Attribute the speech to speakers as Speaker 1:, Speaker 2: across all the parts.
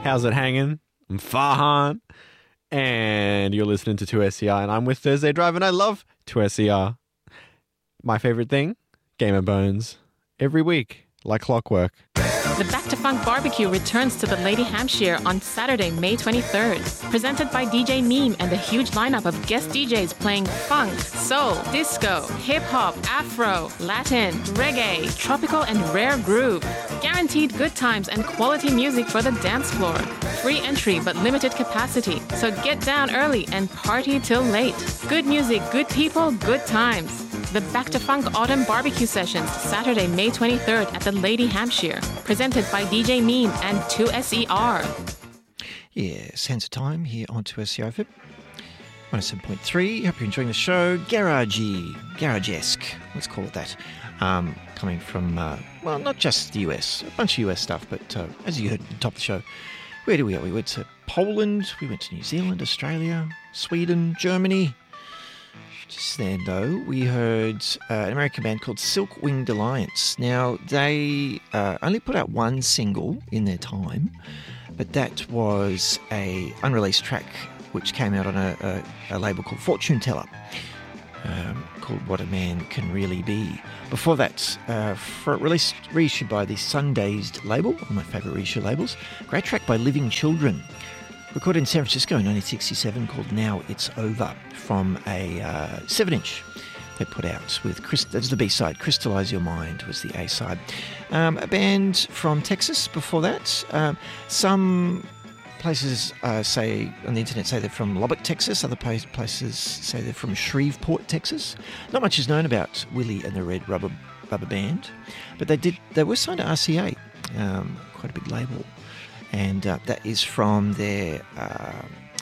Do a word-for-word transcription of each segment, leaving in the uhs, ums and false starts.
Speaker 1: How's it hanging? I'm Farhan, and you're listening to two S E R, and I'm with Thursday Drive, and I love two S E R. My favorite thing, Game of Bones. Every week, like clockwork.
Speaker 2: The Back to Funk Barbecue returns to the Lady Hampshire on Saturday, May twenty-third. Presented by D J Meme and a huge lineup of guest D Js playing funk, soul, disco, hip-hop, afro, Latin, reggae, tropical and rare groove. Guaranteed good times and quality music for the dance floor. Free entry but limited capacity, so get down early and party till late. Good music, good people, good times. The Back to Funk Autumn Barbecue Sessions, Saturday, May twenty-third at the Lady Hampshire. Presented by D J Meme and two S E R.
Speaker 3: Yeah, Sands of Time here on two S E R F M. one oh seven point three. Hope you're enjoying the show. Garagey, garage-esque, let's call it that. Um, coming from, uh, well, not just the U S, a bunch of U S stuff, but uh, as you heard at the top of the show, where did we go? We went to Poland, we went to New Zealand, Australia, Sweden, Germany. Just then, though, we heard uh, an American band called Silk Winged Alliance. Now, they uh, only put out one single in their time, but that was a unreleased track which came out on a, a, a label called Fortune Teller, um, called What a Man Can Really Be. Before that, uh, for released, reissued by the Sundazed label, one of my favourite reissue labels, great track by Living Children, recorded in San Francisco in nineteen sixty-seven, called Now It's Over, from a uh, seven inch they put out with, Chris, that's the B-side, Crystallize Your Mind was the A-side. Um, a band from Texas before that. Um, some places uh, say, on the internet, say they're from Lubbock, Texas. Other places say they're from Shreveport, Texas. Not much is known about Willie and the Red Rubber, Rubber Band, but they did. They were signed to R C A, um, quite a big label. And uh, that is from their uh,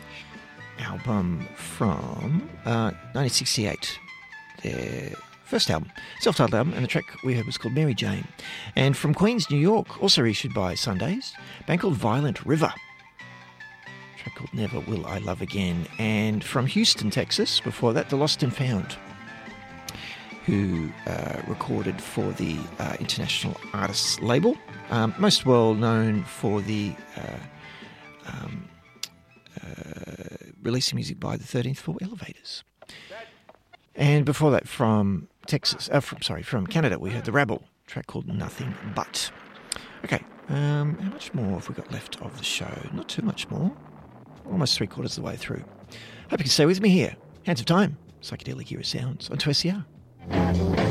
Speaker 3: album from uh, nineteen sixty-eight, their first album, self-titled album, and the track we heard was called Mary Jane. And from Queens, New York, also issued by Sundazed, a band called Violent River, a track called Never Will I Love Again. And from Houston, Texas, before that, The Lost and Found, who uh, recorded for the uh, International Artists label, um, most well known for the uh, um, uh, releasing music by the thirteenth Floor Elevators. And before that, from Texas, uh, from sorry, from Canada, we heard the Rabble, a track called Nothing But. Okay, um, how much more have we got left of the show? Not too much more. Almost three quarters of the way through. Hope you can stay with me here. Hands of Time, psychedelic era sounds on two S E R.